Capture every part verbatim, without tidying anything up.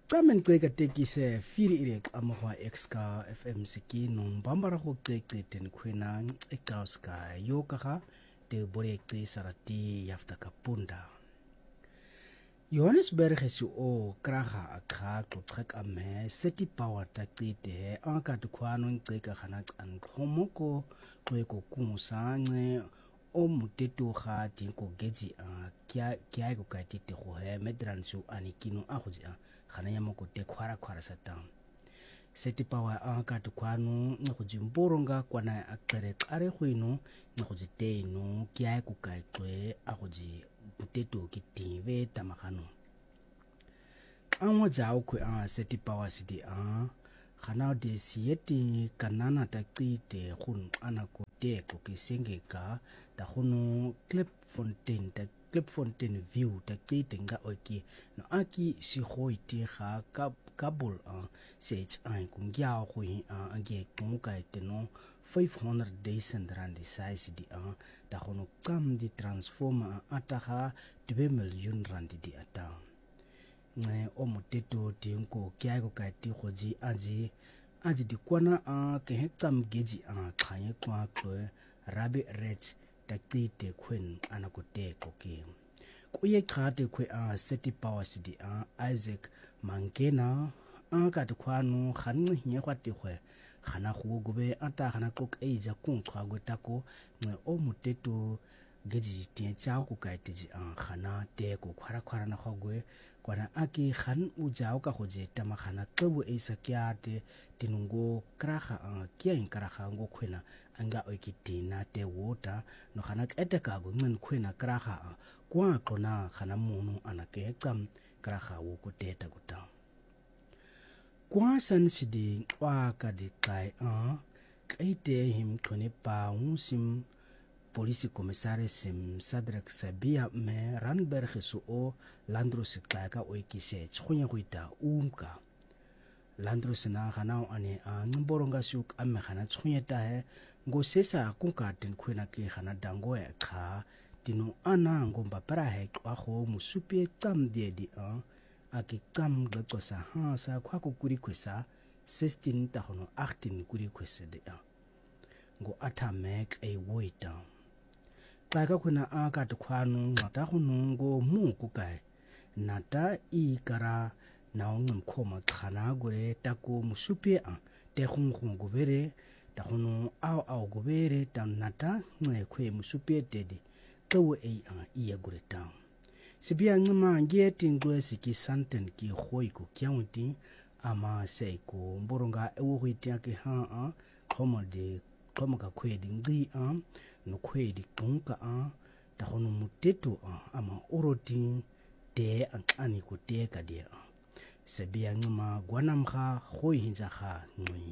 Kamen qeka tekise firi irek amahwa exka F M siki nung bambara ho qeqe ten khwena ekauska yokaga te borekte sarati yafta kapunda. Johannesburg is o kraga akha to trek ame city power ta qite anka to khwanong qeka khana an khomoko qeko kumusane o muteto ga dinko gezi a kya kya go ka tite go he medransu anikino a go ja khana ya moko te khwara khwara satan city power anka to khwano go jimboronga kwana akere kare khwino go jite no kya go ka twe a go ji muteto ki tive tamakano anwa jao kwe a city power city a khana de sieti kanana ta qite khun ana ko te ko ke sengeka ta khono clip fontaine ta clip fontaine view ta qite nga oki no aki si khoiti ga ka kabul a sets ai kung ya go a ange kung ka te no five hundred days and rand size di a ta khono kam di transformer ata ga two million rand di ata nge o moteto dinko kya go ka ti khoji aji aji di kwana a ke hekam geji a khanye kwa kwe rabi red ta qite khwen ana ko te ko ke ku ye khate kwe a city power city a Isaac Mangena a ka te khwano khanne nye kwa te khwe khana go gobe ata khana tlok e ja kung khwa go tako nge o moteto geji tie cha ko ka te ji a khana te ko khwara khwara na khogwe kwana aki khan u jao ka hoje tama khana tlobu e sakyate tinungo kraha a kya in kraha ngo khwena anga oikitina te water no khana eteka go ngen khwena kraha a kwa qona khana munu anake qam kraha wo ko teta go ta kwa san sidi wa ka di kai a kaite him khone pa usim Police Commissary sim Sadrak Sabia me Randberg su o Landros klaka oikise tsunya kuita umka Landros na khana ane a ngboronga suk amme khana tsunya ta he ngo sesa kunka tin khwena ke khana dango e kha tino ana ngomba para he kwa go musupe tsam de di a aki kam gqosa ha sa kwa ku kuri kwesa sixteen ta hono eighteen kuri kwesa de a ngo atha mek e woita Taka kuna aka tukwano ngata kunungo muku kai nata I kara na ongam koma khana gore tako musupe a te khungu gobere ta khunu au au gobere ta nata nge khwe musupe tedi to e a iya gore ta sibia ngama nge tingwe siki santen ki khoi ko kyauti ama seiko mboronga ewo hitia ke ha a khoma de khoma ka khwe dingi a no khwe di kunka a ta hono muteto a ama oroti te ani ko te ka dia sebia ngama gwanam kha khoi hinza kha ngui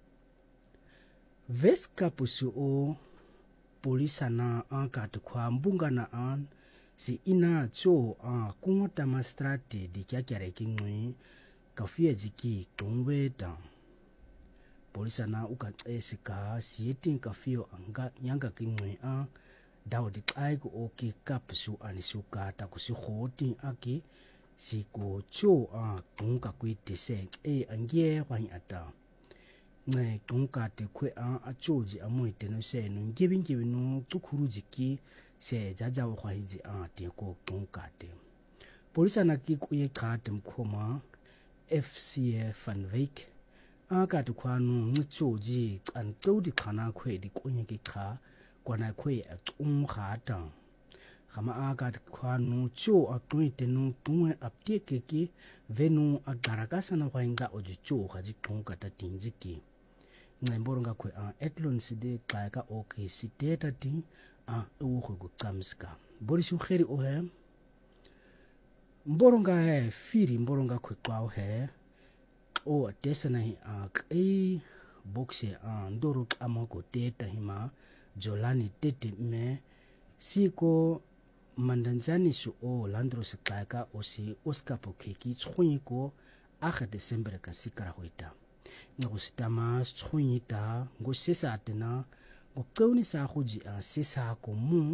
veska pusu o polisana a ka to khwa mbunga na an si ina cho a kungota mastrate di kya kya re ki ngui ka fie jiki tongwe ta Polisana uka esika sieting ka fio anga yanga kingwe a daudi ai ko oki kapsu anisuka ta ku si khoti aki si ko cho a tungka kuite se e angie wai ata ngai tungka te kwe a achoji amoite no se no giving giving no tukuru jiki se jaja wa hiji a te ko tungka te Polisana ki ku ye khat mkhoma F C Van Wyk aka to kwano nchoji an todi khana khwe di konye ki kha kwana khwe a um khata khama aka to kwano cho a kwite no tuwe apteke ki venu a garakasa na kwainga oji cho khaji konka ta tinji ki ngemboronga khwe a etlon side kaika okay siteta ti a u khu go kamska borisu kheri o he mboronga he firi mboronga khwe kwa he o desana a kai boxe a ndoro amako teta hima jolani tete me siko mandanzani su o landros kaka osi oskapo keki tsunyiko a December ka sikara hoita ngo sitama tsunyita ngo sesa atena ngo kauni sa hoji a sesa ko mu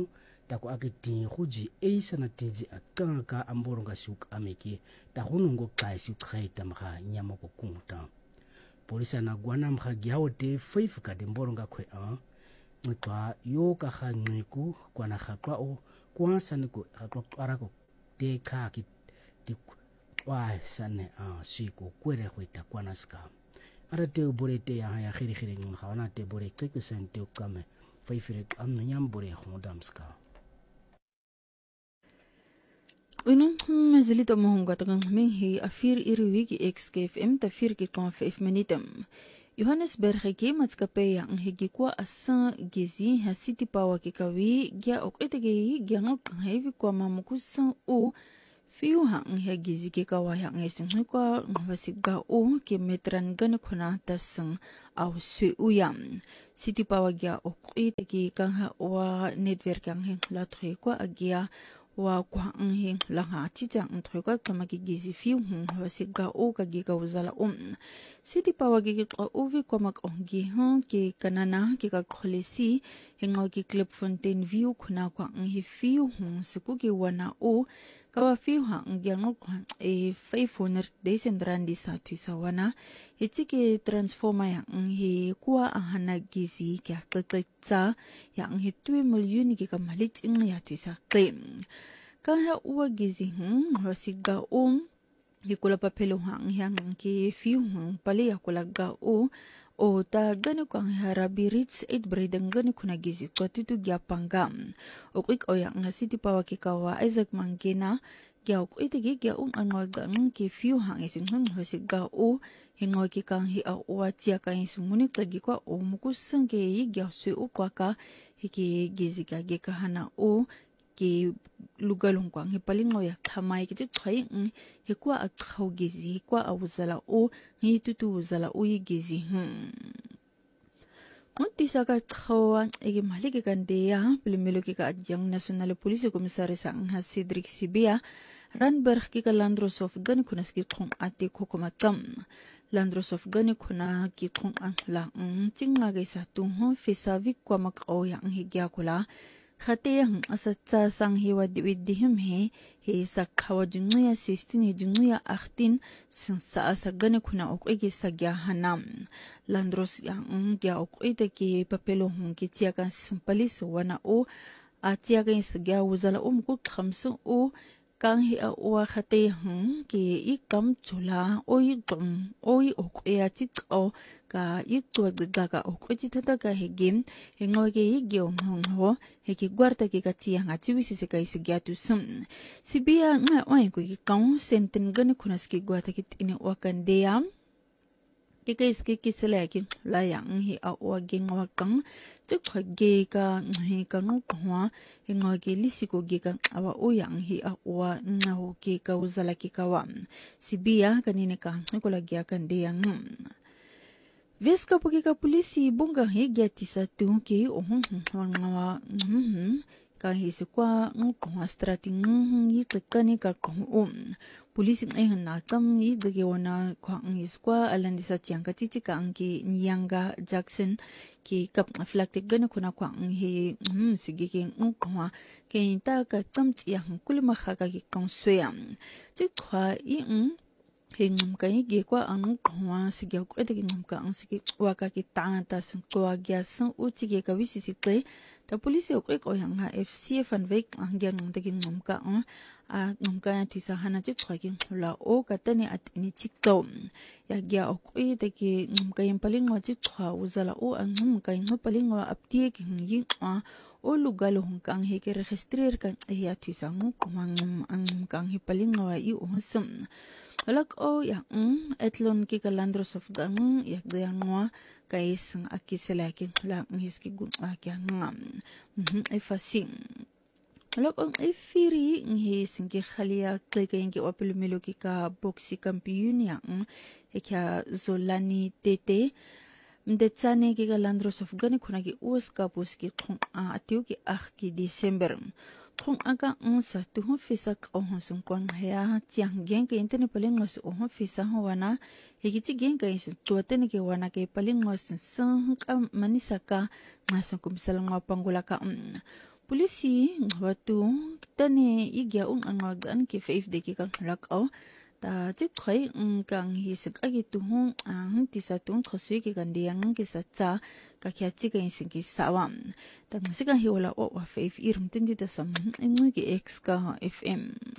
ta ko akiti go ji e sana tiji akanga amboronga suk ameki ta hunungo kaisi utkaita mga nyama ko kunta polisa na gwana mga giawo te five ka demboronga kwe a ngitwa yo ka khanyiku kwana khakwa o kwansa ni ko khakwa ara ko te kha ki ti wa sane a siko kwere kwita kwana ska ara te bore te ya ya khiri khiri ngun khawana te bore ke ke sen te kame five am nyam bore khondam ska Uno mazilito mohonga tagang minghi afir iriwigi X K F M ta fir ki kon five minutum. Johannesburg ki matskape yang higi kwa asa gizi ha city power ki kawi gya okitegi gya ngok heavy kwa mamukusa u fiu hang ha gizi ki kawa yang esing kwa ngwasiga u ki metran gan khona tasang au sui uyam. City power gya okitegi kang ha wa network yang hing latri kwa agya wa kwa nghi la ha chi chang thoi ka kama ki gizi fiu hu wa si ga o ka gi ka uzala um city power gi ka o vi kwa mak ong gi hu ki kanana ki ka kholesi hengo ki clip fontaine view khuna kwa nghi fiu hu suku ki wana o ka wa fiu ha ngi ngo kwa e five hundred thousand rand sa tu sa wana ichi ki transformer ya ngi kwa ahana gizi ki akatsa ya ngi two million ki ka malit ing ya tu sa claim kaya uwa gizi hung rasiga um hikula papelo hang yang ki fiu hung pali yakula ga o o ta gani kwa harabi ritz eight bredeng gani kuna gizi kwa tutu gya pangam o kwik o yang nga city power ki kawa Isaac Mangena gya o kwite gi gya un anwa gang ki fiu hang ising hung rasiga o hingo ki kang hi a uwa tia ka ising munik lagi kwa o mukusang ki yi gya sui u kwa ka hiki gizi ka gi kahana o ki lugalong kwa ngi palingo ya thamai ki tsai ng he kwa a khau gizi kwa a uzala o ngi tutu uzala o yi gizi hm Monti saka khau egi malike kande ya pilimelo ki ka ajang national police commissary sang ha Cedric Sibia Randburg ki ka Landros of Gani kuna ski khong ate kokomatam Landros of Gani kuna ki khong ang la ng tinga ga sa tu ho fisavik kwa mak o yang higya kula khate yang asatsa sang hiwa diwidihim he he sakhawa junguya sixteen he junguya eighteen sa sa gane kuna okege sagya hanam Landros yang gya okite ki papelo hung ki tiaka simpalis wana o atiaka sagya uzala um ku khamsu o kang hi a wa khate hung ki ikam chula o ikam o i ok e ati o ka ikwa ga ga ok iti tata ka hegim hengo ke igyo hung ho heki gwarta ki ka tia nga chiwisi se ka isigya tu sum sibia nga oi ku ki kang senten gane kunaski gwata ki tine wakandeyam Kika iski kisela ki la yang hi a wa geng wa kang tuk ge ka hi ka no kwa hingo ge lisiko ge ka awa o yang hi a wa na ho ke ka uzala ki ka wa sibia kanine ka ko la gya kan de yang Veska poki ka polisi bunga hi gya tisa tu ki o hon wa ka hi se kwa ngko strating hi tkani ka ko um polisi ngai na tam i de wana kwa ngi skwa alandi sa chiang ka chichi ka angi nyanga Jackson ki kap flakte gana kuna kwa ngi hm sigi ki ngko ke ta ka tam chi yang kulma kha ka ki kong swem chi khwa i ng hingum ka i ge kwa ang kwa sigi ko de ngum ka ang sigi wa ka ki ta ta sun kwa gya sun u chi ge ka wisi si tle ta polisi o ko yang ha F C F an vek ang gyan ng de ngum ka ang a ngumka tu sa hana chi khagin la o katani at ni chikto ya gya o koi de ki ngumka yim palingwa chi kha uzala o ang ngumka yim palingwa aptie ki ngi a o lugal hong kang he ke registrer kan ya tu sa ngu kumang ang kang hi palingwa i o sum alak o ya um etlon ki Landros of gang ya de ngwa kais akisela ki la ngiski gun a kya ngam mhm e fasing Alok ang efiri ngi singi khalia klika ingi wapil meloki ka boxi kampiyon yang ekya zolani tete mdetsane ki ka Landros of Gani kuna ki uwas ka poski kong a atiyo ki ah ki December kong aga ang sa tuhong fisa ka ohon sungkwang haya tiyang gen ka intene palingwas ohon fisa wana higiti gen ka isin tuwatene ki wana kay palingwas sang ka manisa ka ngasang kumisalang mga panggula ka polisi ngwatu tane igya ung angawagdan ki faif de ki kang rakaw ta chikhay ng kang hisag agituhong ang tisatong khosui ki kandiyang kisatsa kakyachi kay singki sawam tang sikang hiwala o wa faif irum tindi tasam ingui ki X ka F M